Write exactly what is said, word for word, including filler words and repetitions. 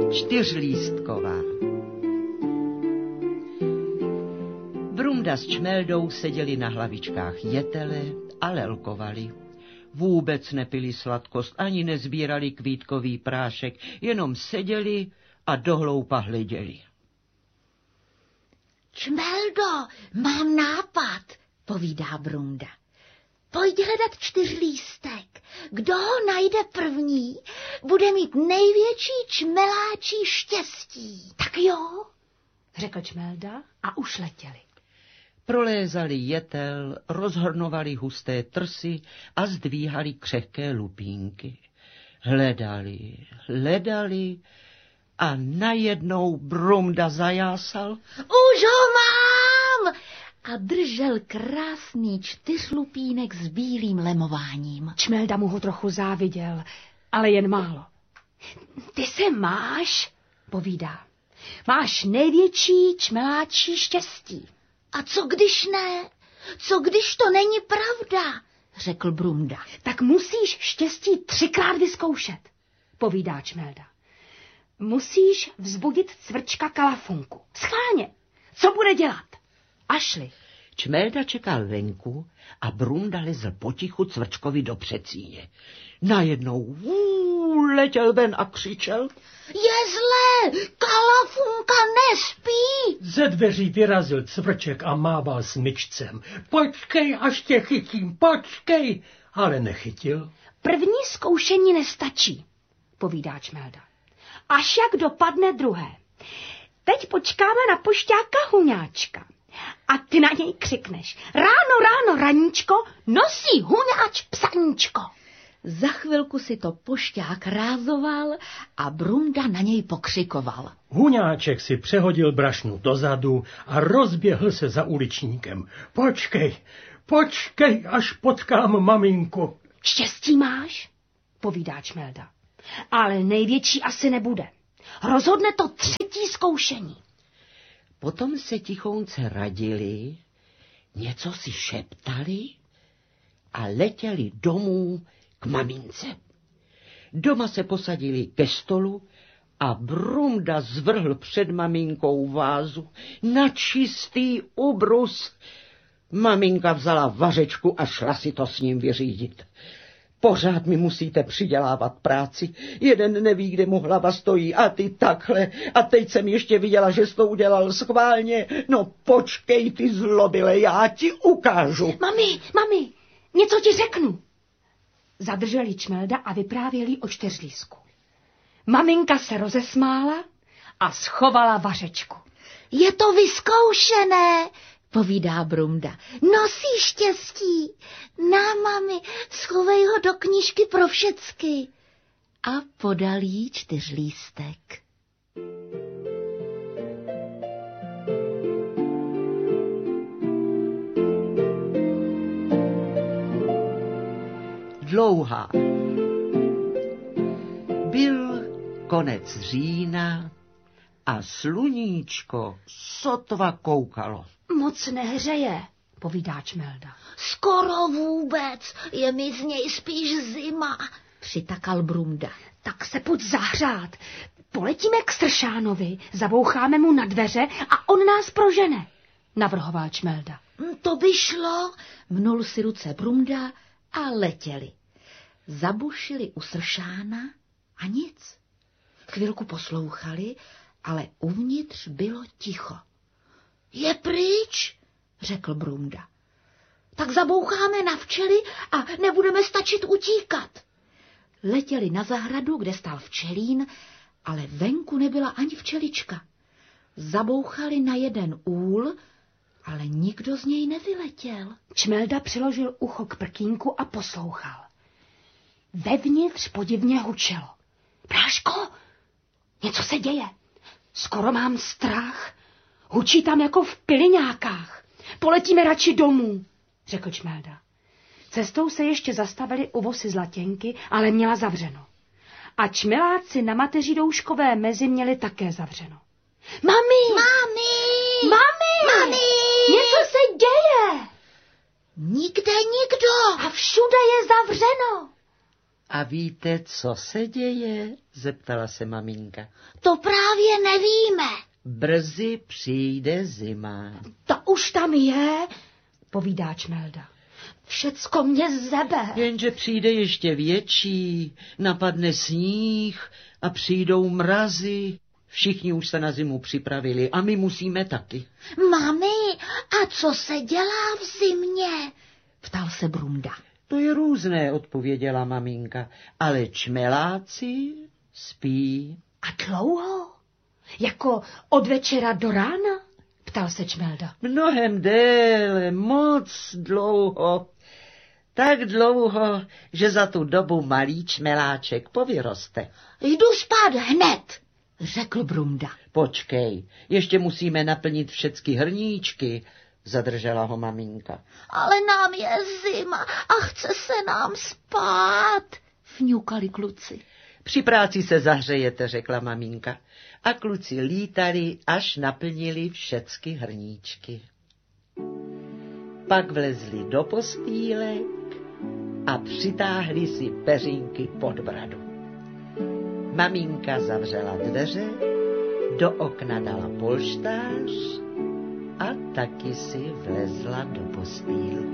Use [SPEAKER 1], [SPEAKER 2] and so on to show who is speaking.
[SPEAKER 1] Čtyřlístková. Brumda s Čmeldou seděli na hlavičkách jetele a lelkovali. Vůbec nepili sladkost, ani nezbírali kvítkový prášek, jenom seděli a dohloupa hleděli.
[SPEAKER 2] Čmeldo, mám nápad, povídá Brumda. Pojď hledat čtyřlístek. Kdo ho najde první, bude mít největší čmeláčí štěstí.
[SPEAKER 3] Tak jo, řekl Čmelda a už letěli.
[SPEAKER 1] Prolézali jetel, rozhrnovali husté trsy a zdvíhali křehké lupínky. Hledali, hledali a najednou Brumda zajásal.
[SPEAKER 2] Už ho mám! A držel krásný čtyřlupínek s bílým lemováním.
[SPEAKER 3] Čmelda mu ho trochu záviděl, ale jen málo. Ty se máš, povídá. Máš největší čmeláčí štěstí.
[SPEAKER 2] A co když ne? Co když to není pravda? Řekl Brumda.
[SPEAKER 3] Tak musíš štěstí třikrát vyzkoušet, povídá Čmelda. Musíš vzbudit cvrčka Kalafunku. Schválně. Co bude dělat? A šli.
[SPEAKER 1] Čmelda čekal venku a Brumda lezl potichu cvrčkovi do přecíně. Najednou vů, letěl ven a křičel.
[SPEAKER 2] Je zlé, Kalafunka nespí.
[SPEAKER 4] Ze dveří vyrazil cvrček a mával smyčcem. Počkej, až tě chytím, počkej. Ale nechytil.
[SPEAKER 3] První zkoušení nestačí, povídá Čmelda. Až jak dopadne druhé. Teď počkáme na pošťáka Huňáčka. A ty na něj křikneš. Ráno, ráno, raníčko, nosí Huňáč psaníčko.
[SPEAKER 2] Za chvilku si to pošťák rázoval a Brumda na něj pokřikoval.
[SPEAKER 4] Huňáček si přehodil brašnu dozadu a rozběhl se za uličníkem. Počkej, počkej, až potkám maminku.
[SPEAKER 3] Štěstí máš, povídá Čmelda. Ale největší asi nebude. Rozhodne to třetí zkoušení.
[SPEAKER 1] Potom se tichounce radili, něco si šeptali a letěli domů k mamince. Doma se posadili ke stolu a Brumda zvrhl před maminkou vázu na čistý ubrus. Maminka vzala vařečku a šla si to s ním vyřídit. Pořád mi musíte přidělávat práci. Jeden neví, kde mu hlava stojí a ty takhle. A teď jsem ještě viděla, že jsi to udělal schválně. No počkej, ty zlobile, já ti ukážu.
[SPEAKER 3] Mami, mami, něco ti řeknu. Zadrželi Čmelda a vyprávěli o čtyřlísku. Maminka se rozesmála a schovala vařečku.
[SPEAKER 2] Je to vyzkoušené, povídá Brumda. Nosí štěstí. Na, mami, schovej ho do knížky pro všecky. A podal jí čtyřlístek.
[SPEAKER 1] Dlouhá. Byl konec října a sluníčko sotva koukalo.
[SPEAKER 3] Moc nehřeje, povídá Čmelda.
[SPEAKER 2] Skoro vůbec, je mi z něj spíš zima, přitakal Brumda.
[SPEAKER 3] Tak se pojď zahřát. Poletíme k Stršánovi, zaboucháme mu na dveře a on nás prožene, navrhoval Čmelda.
[SPEAKER 2] To by šlo, mnul si ruce Brumda a letěli. Zabušili u Stršána a nic. Chvilku poslouchali, ale uvnitř bylo ticho. Je pryč, řekl Brumda. Tak zaboucháme na včely a nebudeme stačit utíkat. Letěli na zahradu, kde stál včelín, ale venku nebyla ani včelička. Zabouchali na jeden úl, ale nikdo z něj nevyletěl.
[SPEAKER 3] Čmelda přiložil ucho k prkínku a poslouchal. Vevnitř podivně hučelo. Bráško, něco se děje. Skoro mám strach. Hučí tam jako v piliňákách. Poletíme radši domů, řekl Čmelda. Cestou se ještě zastavili u vosy Zlatěnky, ale měla zavřeno. A čmeláci na mateří douškové mezi měli také zavřeno. Mami!
[SPEAKER 2] Mami!
[SPEAKER 3] Mami!
[SPEAKER 2] Mami!
[SPEAKER 3] Něco se děje!
[SPEAKER 2] Nikde nikdo!
[SPEAKER 3] A všude je zavřeno.
[SPEAKER 1] A víte, co se děje? Zeptala se maminka.
[SPEAKER 2] To právě nevíme.
[SPEAKER 1] Brzy přijde zima.
[SPEAKER 3] Ta už tam je, povídá Čmelda. Všecko mě zebe.
[SPEAKER 1] Jenže přijde ještě větší, napadne sníh a přijdou mrazy. Všichni už se na zimu připravili a my musíme taky.
[SPEAKER 2] Mami, a co se dělá v zimě? Ptal se Brumda.
[SPEAKER 1] To je různé, odpověděla maminka, ale čmeláci spí.
[SPEAKER 3] A dlouho? Jako od večera do rána? Ptal se Čmelda.
[SPEAKER 1] Mnohem déle, moc dlouho. Tak dlouho, že za tu dobu malý čmeláček povyroste.
[SPEAKER 2] Jdu spát hned, řekl Brumda.
[SPEAKER 1] Počkej, ještě musíme naplnit všecky hrníčky, zadržela ho maminka.
[SPEAKER 2] Ale nám je zima a chce se nám spát, vňukali kluci.
[SPEAKER 1] Při práci se zahřejete, řekla maminka. A kluci lítali, až naplnili všecky hrníčky. Pak vlezli do postýlek a přitáhli si peřínky pod bradu. Maminka zavřela dveře, do okna dala polštář a taky si vlezla do postýlky.